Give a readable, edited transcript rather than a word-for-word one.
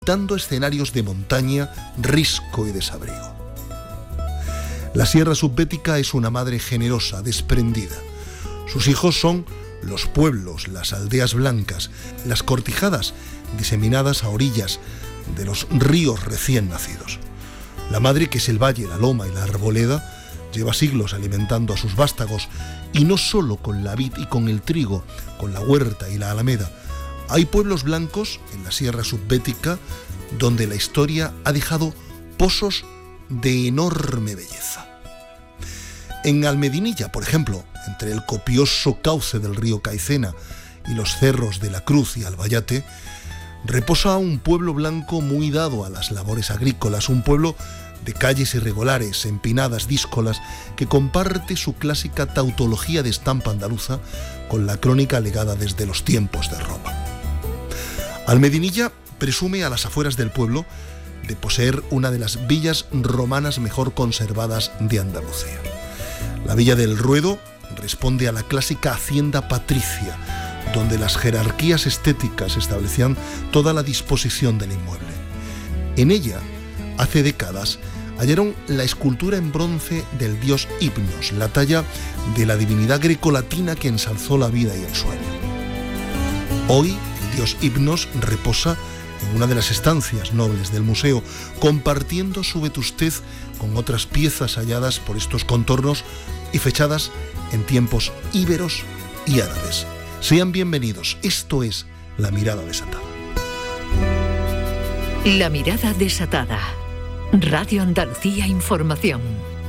dando escenarios de montaña, risco y desabrigo. La Sierra Subbética es una madre generosa, desprendida. Sus hijos son los pueblos, las aldeas blancas, las cortijadas diseminadas a orillas de los ríos recién nacidos. La madre, que es el valle, la loma y la arboleda, lleva siglos alimentando a sus vástagos, y no solo con la vid y con el trigo, con la huerta y la alameda. Hay pueblos blancos en la Sierra Subbética donde la historia ha dejado pozos de enorme belleza. En Almedinilla, por ejemplo, entre el copioso cauce del río Caicena y los cerros de la Cruz y Albayate, reposa un pueblo blanco muy dado a las labores agrícolas, un pueblo de calles irregulares, empinadas, díscolas, que comparte su clásica tautología de estampa andaluza con la crónica legada desde los tiempos de Roma. Almedinilla presume a las afueras del pueblo de poseer una de las villas romanas mejor conservadas de Andalucía. La Villa del Ruedo responde a la clásica hacienda patricia, donde las jerarquías estéticas establecían toda la disposición del inmueble. En ella, hace décadas, hallaron la escultura en bronce del dios Hipnos, la talla de la divinidad grecolatina que ensalzó la vida y el sueño. Hoy, el dios Hipnos reposa en una de las estancias nobles del museo, compartiendo su vetustez con otras piezas halladas por estos contornos y fechadas en tiempos íberos y árabes. Sean bienvenidos, esto es La Mirada Desatada. La Mirada Desatada. Radio Andalucía Información.